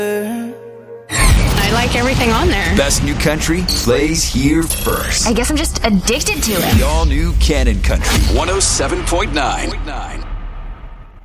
I like everything on there. Best new country plays here first. I guess I'm just addicted to it. The all-new Canon Country 107.9.